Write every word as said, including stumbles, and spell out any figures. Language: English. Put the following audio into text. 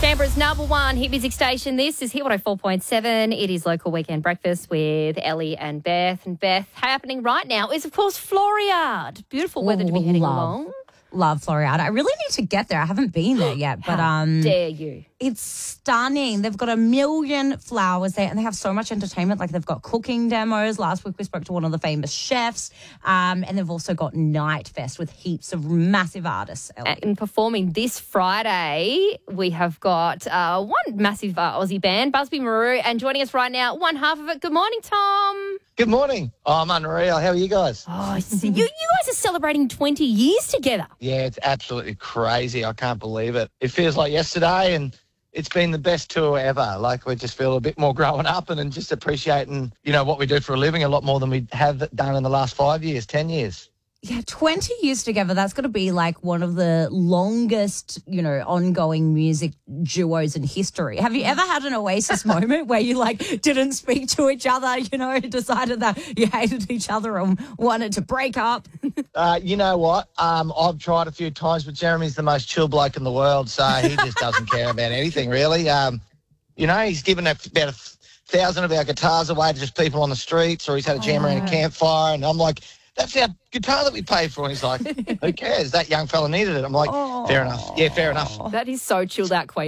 Canberra's number one hit music station. This is Hit one oh four point seven. It is Local Weekend Breakfast with Ellie and Beth. And Beth, happening right now is, of course, Floriade. Beautiful weather to be heading love, along. Love Floriade. I really need to get there. I haven't been there yet. but How um, dare you? It's stunning. They've got a million flowers there and they have so much entertainment. Like they've got cooking demos. Last week we spoke to one of the famous chefs. Um, and they've also got Night Fest with heaps of massive artists. Ellie. And performing this Friday, we have got uh, one massive uh, Aussie band, Busby Maru, and joining us right now, one half of it. Good morning, Tom. Good morning. Oh, I'm unreal. How are you guys? Oh, so you, you guys are celebrating twenty years together. Yeah, it's absolutely crazy. I can't believe it. It feels like yesterday, and it's been the best tour ever. Like, we just feel a bit more growing up and, and just appreciating, you know, what we do for a living a lot more than we have done in the last five years, ten years. Yeah, twenty years together, that's got to be like one of the longest, you know, ongoing music duos in history. Have you ever had an Oasis moment where you, like, didn't speak to each other, you know, decided that you hated each other and wanted to break up? Uh, you know what? Um, I've tried a few times, but Jeremy's the most chill bloke in the world, so he just doesn't care about anything, really. Um, you know, he's given a, about a thousand of our guitars away to just people on the streets, or he's had a jam around a campfire, and I'm like, that's our guitar that we paid for. And he's like, who cares? That young fella needed it. I'm like, fair enough. Yeah, fair enough. That is so chilled out, Queen.